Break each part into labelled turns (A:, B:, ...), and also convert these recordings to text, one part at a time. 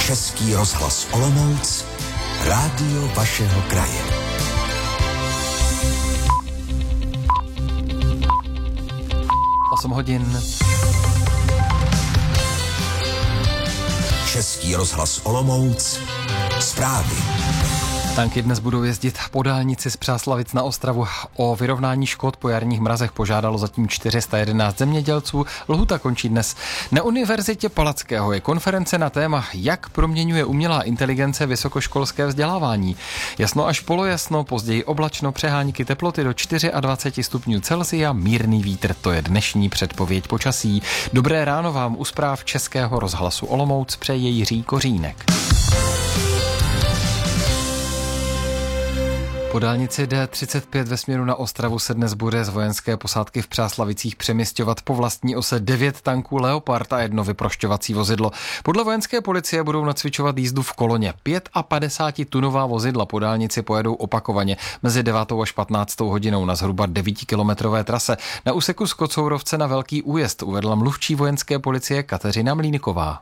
A: Český rozhlas Olomouc, rádio vašeho kraje.
B: Hodin.
A: Český rozhlas Olomouc, zprávy.
B: Tanky dnes budou jezdit po dálnici z Přáslavic na Ostravu. O vyrovnání škod po jarních mrazech požádalo zatím 411 zemědělců. Lhůta končí dnes. Na Univerzitě Palackého je konference na téma, jak proměňuje umělá inteligence vysokoškolské vzdělávání. Jasno až polojasno, později oblačno, přehánky teploty do 24 stupňů Celsia, mírný vítr. To je dnešní předpověď počasí. Dobré ráno vám u zpráv Českého rozhlasu Olomouc přeje Jiří Kořínek. Po dálnici D35 ve směru na Ostravu se dnes bude z vojenské posádky v Přáslavicích přemisťovat po vlastní ose 9 tanků Leopard a 1 vyprošťovací vozidlo. Podle vojenské policie budou nacvičovat jízdu v koloně. 55tunová vozidla po dálnici pojedou opakovaně mezi 9 až 15 hodinou na zhruba 9kilometrové trase. Na úseku z Kocourovce na Velký Újezd uvedla mluvčí vojenské policie Kateřina Mlýnková.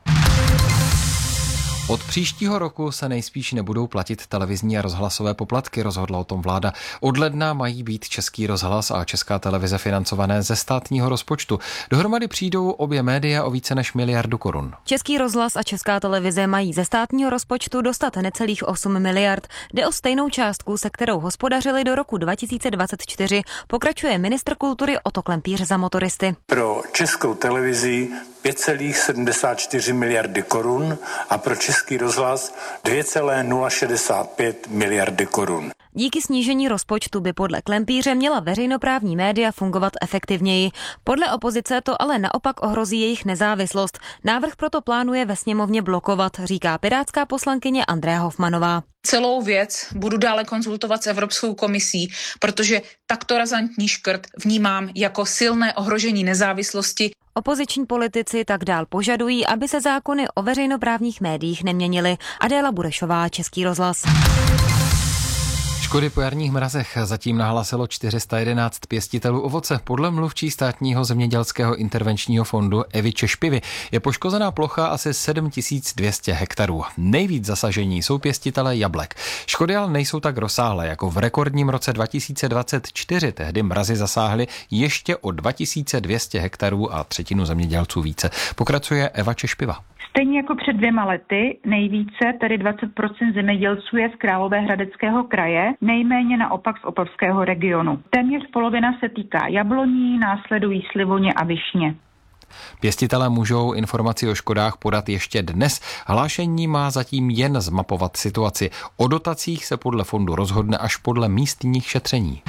B: Od příštího roku se nejspíš nebudou platit televizní a rozhlasové poplatky, rozhodla o tom vláda. Od ledna mají být Český rozhlas a Česká televize financované ze státního rozpočtu. Dohromady přijdou obě média o více než 1 miliardu korun.
C: Český rozhlas a Česká televize mají ze státního rozpočtu dostat necelých 8 miliard. Jde o stejnou částku, se kterou hospodařili do roku 2024, pokračuje ministr kultury Otto Klempíř za motoristy.
D: Pro Českou televizi 5,74 miliardy korun a pro Český rozhlas 2,065 miliardy korun.
C: Díky snížení rozpočtu by podle Klempíře měla veřejnoprávní média fungovat efektivněji. Podle opozice to ale naopak ohrozí jejich nezávislost. Návrh proto plánuje ve sněmovně blokovat, říká pirátská poslankyně Andrea Hofmanová.
E: Celou věc budu dále konzultovat s Evropskou komisí, protože takto razantní škrt vnímám jako silné ohrožení nezávislosti.
C: Opoziční politici tak dál požadují, aby se zákony o veřejnoprávních médiích neměnily. Adéla Burešová, Český rozhlas.
B: Škody po jarních mrazech zatím nahlásilo 411 pěstitelů ovoce. Podle mluvčí státního zemědělského intervenčního fondu Evy Češpivy je poškozená plocha asi 7200 hektarů. Nejvíc zasažení jsou pěstitelé jablek. Škody ale nejsou tak rozsáhlé jako v rekordním roce 2024. Tehdy mrazy zasáhly ještě o 2200 hektarů a třetinu zemědělců více. Pokračuje Eva Češpiva.
F: Stejně jako před 2 lety, nejvíce, tedy 20% zemědělců je z Královéhradeckého kraje, nejméně naopak z Opavského regionu. Téměř polovina se týká jabloní, následují slivoně a višně.
B: Pěstitelé můžou informaci o škodách podat ještě dnes. Hlášení má zatím jen zmapovat situaci. O dotacích se podle fondu rozhodne až podle místních šetření.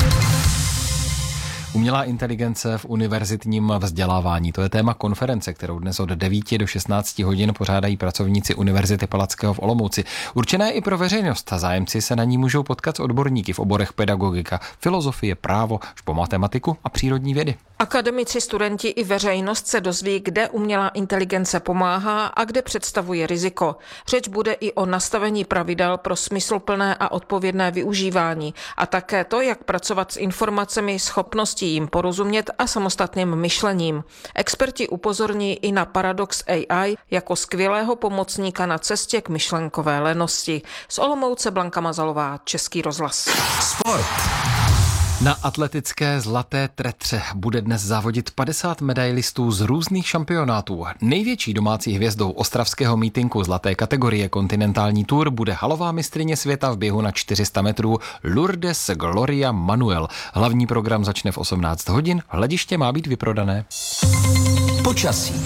B: Umělá inteligence v univerzitním vzdělávání. To je téma konference, kterou dnes od 9 do 16 hodin pořádají pracovníci Univerzity Palackého v Olomouci. Určené i pro veřejnost. Zájemci se na ní můžou potkat s odborníky v oborech pedagogika, filozofie, právo, po matematiku a přírodní vědy.
G: Akademici, studenti i veřejnost se dozví, kde umělá inteligence pomáhá a kde představuje riziko. Řeč bude i o nastavení pravidel pro smysluplné a odpovědné využívání a také to, jak pracovat s informacemi, schopností jim porozumět a samostatným myšlením. Experti upozorní i na paradox AI jako skvělého pomocníka na cestě k myšlenkové lenosti. Z Olomouce Blanka Mazalová, Český rozhlas.
A: Sport.
B: Na atletické zlaté tretře bude dnes závodit 50 medailistů z různých šampionátů. Největší domácí hvězdou ostravského mítinku zlaté kategorie Kontinentální Tour bude halová mistryně světa v běhu na 400 metrů Lourdes Gloria Manuel. Hlavní program začne v 18 hodin, hlediště má být vyprodané.
A: Počasí.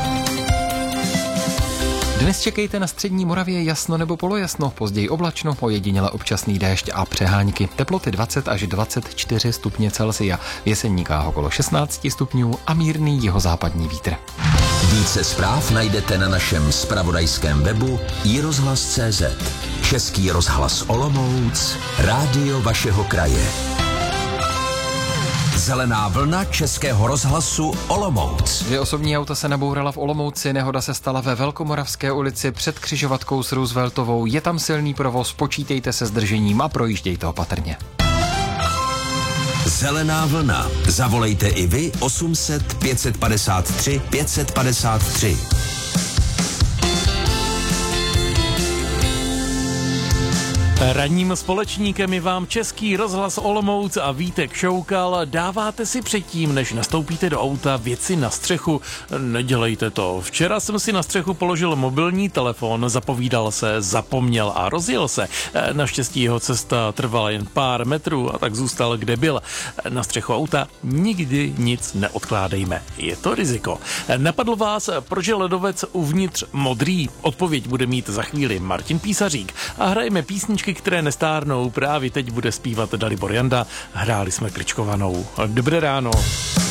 B: Dnes čekejte na střední Moravě jasno nebo polojasno, později oblačno, ojediněle občasný déšť a přehánky. Teploty 20 až 24 stupně Celsia, v Jeseníkách okolo 16 stupňů a mírný jihozápadní vítr.
A: Více zpráv najdete na našem zpravodajském webu iRozhlas.cz. Český rozhlas Olomouc, rádio vašeho kraje. Zelená vlna Českého rozhlasu Olomouc.
B: 2 osobní auta se nabourala v Olomouci, nehoda se stala ve Velkomoravské ulici před křižovatkou s Rooseveltovou. Je tam silný provoz, počítejte se zdržením a projíždějte opatrně.
A: Zelená vlna. Zavolejte i vy 800 553 553.
H: Ranním společníkem je vám Český rozhlas Olomouc a Vítek Šoukal. Dáváte si předtím, než nastoupíte do auta, věci na střechu? Nedělejte to. Včera jsem si na střechu položil mobilní telefon, zapovídal se, zapomněl a rozjel se. Naštěstí jeho cesta trvala jen pár metrů a tak zůstal, kde byl. Na střechu auta nikdy nic neodkládejme. Je to riziko. Napadlo vás, proč je ledovec uvnitř modrý? Odpověď bude mít za chvíli Martin Písařík. A hrajeme písničky, které nestárnou. Právě teď bude zpívat Dalibor Janda. Hráli jsme Kličkovanou. Dobré ráno.